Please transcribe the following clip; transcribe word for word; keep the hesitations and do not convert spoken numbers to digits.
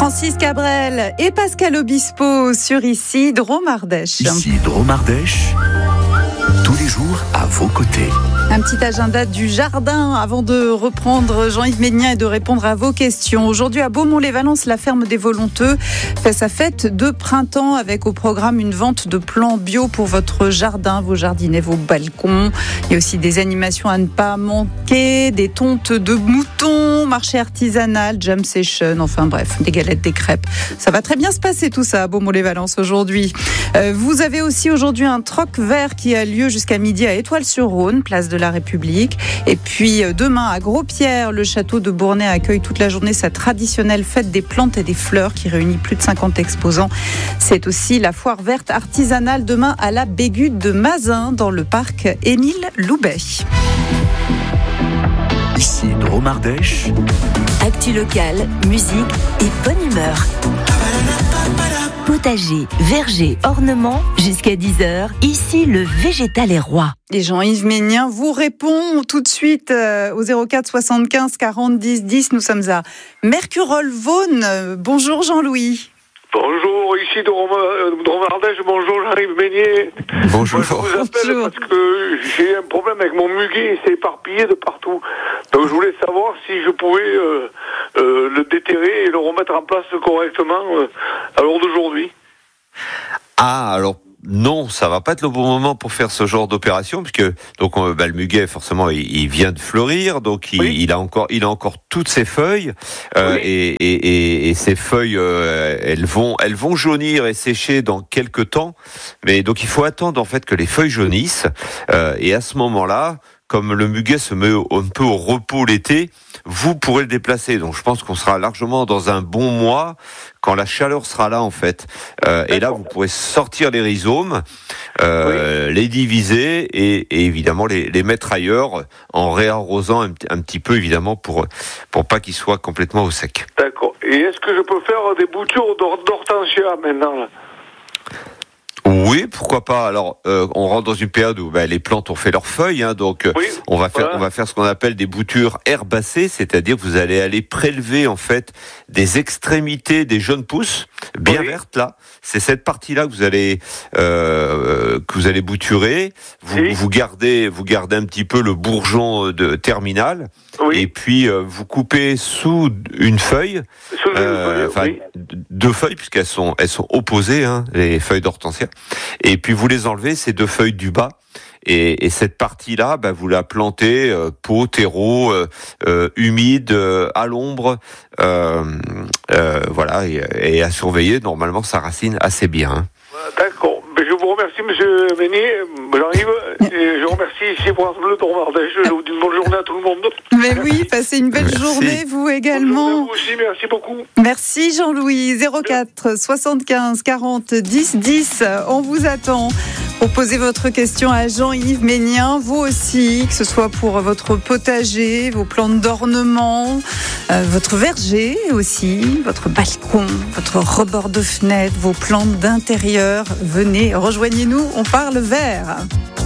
Francis Cabrel et Pascal Obispo sur Ici Drôme Ardèche. Ici Drôme Ardèche, tous les jours à vos côtés. Un petit agenda du jardin avant de reprendre Jean-Yves Ménien et de répondre à vos questions. Aujourd'hui à Beaumont-les-Valences, la ferme des Volonteux fait sa fête de printemps avec au programme une vente de plants bio pour votre jardin, vos jardinets, vos balcons. Il y a aussi des animations à ne pas manquer, des tontes de moutons, marché artisanal, jam session, enfin bref, des galettes, des crêpes. Ça va très bien se passer tout ça à Beaumont-les-Valences aujourd'hui. Euh, vous avez aussi aujourd'hui un troc vert qui a lieu jusqu'à midi à Étoile-sur-Rhône, place de la République. Et puis demain à Gros-Pierre, le château de Bournay accueille toute la journée sa traditionnelle fête des plantes et des fleurs qui réunit plus de cinquante exposants. C'est aussi la foire verte artisanale demain à la Bégude de Mazin dans le parc Émile Loubet. Ici Drôme Ardèche. Actu locale, musique et bonne humeur. Potager, verger, ornement, jusqu'à dix heures, ici le végétal est roi. Et Jean-Yves Ménien vous répond tout de suite au zéro quatre soixante-quinze quarante dix dix. Nous sommes à Mercurolles-Vaune. Bonjour Jean-Louis. Bonjour, ici Drôme Ardèche, bonjour Jean-Yves Ménien. Bonjour. Moi, je vous appelle Bonjour. parce que j'ai un problème avec mon muguet, il s'est éparpillé de partout. Donc je voulais savoir si je pouvais euh, euh, le déterrer et le remettre en place correctement euh, à l'heure d'aujourd'hui. Ah, alors non, ça va pas être le bon moment pour faire ce genre d'opération, puisque donc on, bah, le muguet forcément il, il vient de fleurir, donc il, Oui. il a encore il a encore toutes ses feuilles euh, Oui. et, et, et, et ces feuilles euh, elles vont elles vont jaunir et sécher dans quelques temps, mais donc il faut attendre en fait que les feuilles jaunissent euh, et à ce moment-là, comme le muguet se met un peu au repos l'été, vous pourrez le déplacer. Donc je pense qu'on sera largement dans un bon mois quand la chaleur sera là en fait. Euh, et là vous pourrez sortir les rhizomes, euh, oui. les diviser et, et évidemment les, les mettre ailleurs en réarrosant un, un petit peu évidemment pour pour pas qu'ils soient complètement au sec. D'accord. Et est-ce que je peux faire des boutures d'hor- d'hortensia maintenant là ? Oui, pourquoi pas. Alors, euh, on rentre dans une période où bah, les plantes ont fait leurs feuilles, hein, donc oui, on va faire, voilà. on va faire ce qu'on appelle des boutures herbacées, c'est-à-dire que vous allez aller prélever en fait des extrémités des jeunes pousses bien oui. vertes là. C'est cette partie-là que vous allez euh, que vous allez bouturer. Vous, oui. vous gardez, vous gardez un petit peu le bourgeon de terminal, oui. et puis euh, vous coupez sous une feuille, Sous une euh, feuille, enfin oui. deux feuilles puisqu'elles sont elles sont opposées, hein, les feuilles d'hortensia. Et puis vous les enlevez, ces deux feuilles du bas, et, et cette partie-là, bah, vous la plantez euh, pot, terreau, euh, euh, humide, euh, à l'ombre, euh, euh, voilà, et, et à surveiller. Normalement, ça racine assez bien. Hein. D'accord. Mais je vous remercie, monsieur Ménier. J'arrive. Et je remercie ici pour le Drôme Ardèche. Je vous dis une bonne journée à tout le monde. Mais oui, passez une belle Merci. journée, vous Bonne également. journée à vous aussi, merci beaucoup. Merci Jean-Louis. zéro quatre soixante-quinze quarante dix dix. On vous attend pour poser votre question à Jean-Yves Ménien. Vous aussi, que ce soit pour votre potager, vos plantes d'ornement, euh, votre verger aussi, votre balcon, votre rebord de fenêtre, vos plantes d'intérieur. Venez, rejoignez-nous, on parle vert.